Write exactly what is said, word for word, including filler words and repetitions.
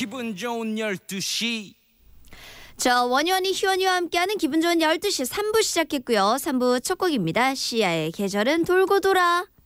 기분 좋은 열두 시. 자, 원효원이 희원이와 함께하는 기분 좋은 열두 시 삼 부 시작했고요. 삼 부 첫 곡입니다. 시아의 계절은 돌고 돌아.